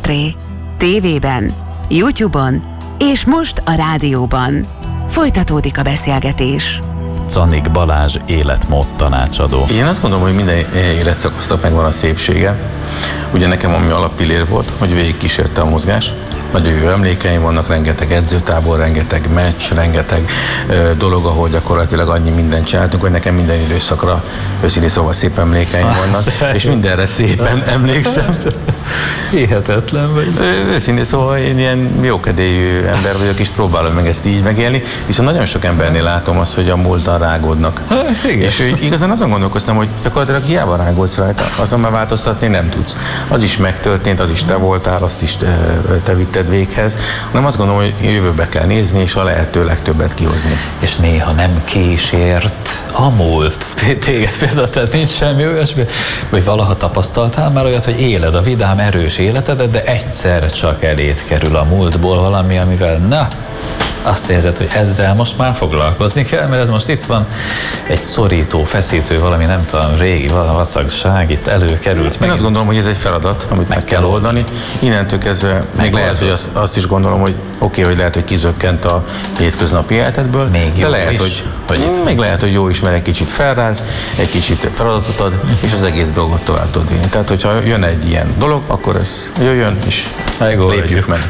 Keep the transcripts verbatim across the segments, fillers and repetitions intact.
Portré. Tévében, YouTube-on és most a rádióban. Folytatódik a beszélgetés. Zanik Balázs életmód tanácsadó. Én azt gondolom, hogy minden életszakasznak megvan a szépsége. Ugye nekem ami alappillér volt, hogy végig kísérte a mozgás. Nagyon jó emlékeim vannak, rengeteg edzőtábor, rengeteg meccs, rengeteg ö, dolog, ahol gyakorlatilag annyi mindent csináltunk, hogy nekem minden időszakra őszintén szóval szép emlékeim vannak, és mindenre szépen emlékszem. Hihetetlen vagy. Őszintén szóval én ilyen jókedélyű ember vagyok, és próbálom meg ezt így megélni, viszont nagyon sok embernél látom azt, hogy a múltban rágódnak. Hát, és igazán azon gondolkoztam, hogy gyakorlatilag hiába rágódsz rajta, azon már változtatni nem tudsz. Az is megtörtént, az is te voltál, azt is te, te vitted véghez, hanem azt gondolom, hogy jövőbe kell nézni, és a lehető legtöbbet kihozni. És néha nem kísért a múlt. Téged például, tehát nincs semmi olyasmi, hogy valaha tapasztaltál már olyat, hogy éled a vidám, erős életedet, de egyszer csak eléd kerül a múltból valami, amivel na, azt érzed, hogy ezzel most már foglalkozni kell, mert ez most itt van, egy szorító, feszítő, valami nem tudom, régi vacagság itt előkerült. Én azt gondolom, hogy ez egy feladat, amit meg, meg kell oldani. Innentől kezdve még lehet, hogy azt, azt is gondolom, hogy oké, okay, hogy lehet, hogy kizökkent a hétköznapi életedből, még de lehet, is, hogy, hogy itt még lehet, hogy jó is, mert egy kicsit felráz, egy kicsit feladatot ad, és az egész dolgot tovább tud vinni. Tehát, hogyha jön egy ilyen dolog, akkor ez jöjjön, és lépjük meg.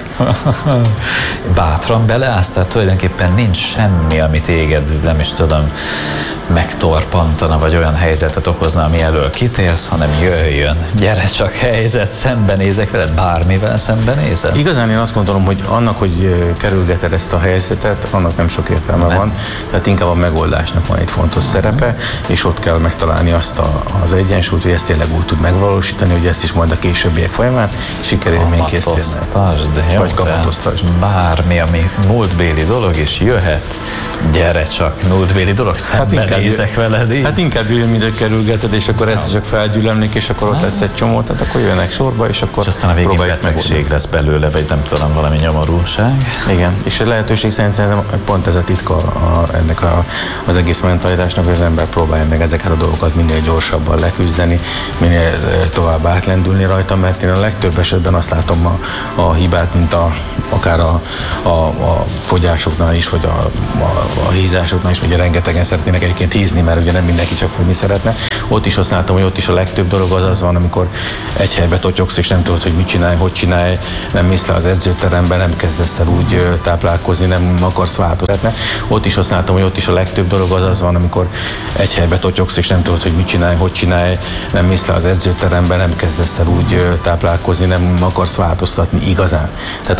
Bátran beleállsz, tehát tulajdonképpen nincs semmi, ami téged, nem is tudom, megtorpantana, vagy olyan helyzetet okozna, ami elől kitérsz, hanem jöjjön, gyere csak helyzet, szembenézek veled, bármivel szembenézel? Igazán én azt gondolom, hogy annak, hogy kerülgeted ezt a helyzetet, annak nem sok értelme nem. van, tehát inkább a megoldásnak van egy fontos szerepe, és ott kell megtalálni azt a, az egyensúlyt, hogy ezt tényleg úgy tud megvalósítani, hogy ezt is majd a későbbiek folyamán sikerélménykész térnek. Vagy kamatoztasd. Bármi, ami múltbéli dolog, és jöhet, gyere csak, múltbéli dolog, szembenézek hát veled így. Hát inkább jöjjön, mint hogy kerülgeted, és akkor ezt csak felgyűlömlik, és akkor ott lesz egy csomó, tehát akkor jönnek sorba, és akkor és aztán a végén betegség lesz belőle, vagy nem tudom, valami nyomorúság. Igen, és a lehetőség szerint szerintem pont ez a titka a, ennek a, az egész mentalitásnak, hogy az ember próbálja meg ezeket a dolgokat minél gyorsabban leküzdeni, minél tovább átlendülni rajta, mert én a legtöbb esetben azt látom a, a hibát, mint a, akár a, a, a fogyásoknál is, vagy a, a, a hízásoknál is, ugye rengetegen szeretnének egyébként hízni, mert ugye nem mindenki csak fogyni szeretne. Ott is azt látom, hogy ott is a legtöbb dolog az az van, amikor egy helybe totyogsz, és nem tudod, hogy mit csinálj, hogy csinálj, nem mész le az edzőterembe, nem kezdesz el úgy táplálkozni, nem akarsz változni. Ott is azt látom, hogy ott is a legtöbb dolog az az van, amikor egy helybe totyogsz, és nem tudod, hogy mit csinálj, hogy csinálj, nem mész le az edzőterembe, nem kezdesz el úgy táplálkozni, nem akarsz változtatni igazán. Tehát